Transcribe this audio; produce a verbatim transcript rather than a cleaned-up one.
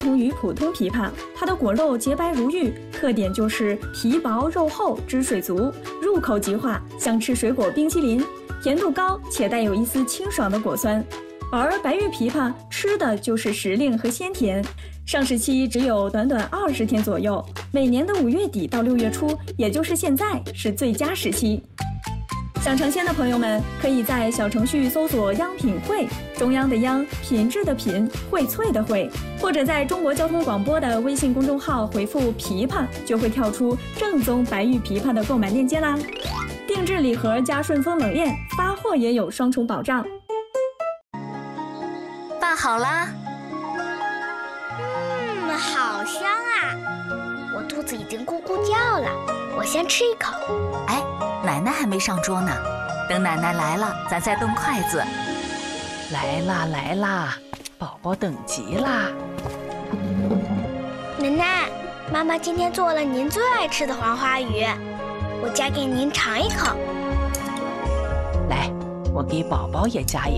不同于普通枇杷，它的果肉洁白如玉，特点就是皮薄肉厚，汁水足，入口即化，像吃水果冰淇淋，甜度高且带有一丝清爽的果酸。而白玉枇杷吃的就是时令和鲜甜，上市期只有短短二十天左右，每年的五月底到六月初，也就是现在是最佳时期。想尝鲜的朋友们，可以在小程序搜索央品汇，中央的央，品质的品，荟萃的荟，或者在中国交通广播的微信公众号回复枇杷，就会跳出正宗白玉枇杷的购买链接啦。定制礼盒加顺丰冷链，发货也有双重保障。 拌好啦。 嗯，好香啊！我肚子已经咕咕叫了，我先吃一口。 哎，奶奶还没上桌呢，等奶奶来了，咱再动筷子。 来啦来啦，宝宝等急啦！ 奶奶，妈妈今天做了您最爱吃的黄花鱼，我夹给您尝一口。 来，我给宝宝也夹一